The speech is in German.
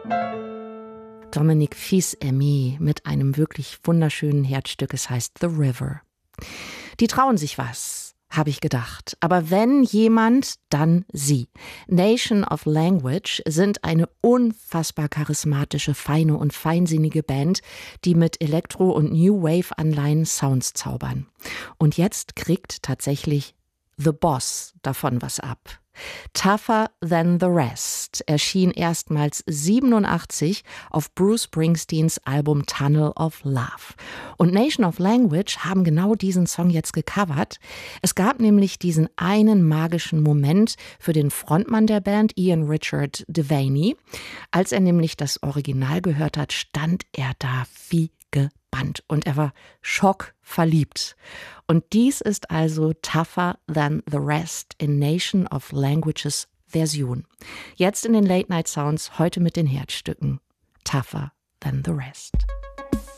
Dominique Fils-Aimé mit einem wirklich wunderschönen Herzstück. Es heißt The River. Die trauen sich was, habe ich gedacht. Aber wenn jemand, dann sie. Nation of Language sind eine unfassbar charismatische, feine und feinsinnige Band, die mit Elektro- und New Wave-Anleihen Sounds zaubern. Und jetzt kriegt tatsächlich The Boss davon was ab. Tougher Than the Rest erschien erstmals 87 auf Bruce Springsteens Album Tunnel of Love. Und Nation of Language haben genau diesen Song jetzt gecovert. Es gab nämlich diesen einen magischen Moment für den Frontmann der Band, Ian Richard Devaney. Als er nämlich das Original gehört hat, stand er da wie gebannt und er war schockverliebt. Und dies ist also Tougher Than the Rest in Nation of Languages Version. Jetzt in den Late Night Sounds, heute mit den Herzstücken Tougher Than the Rest.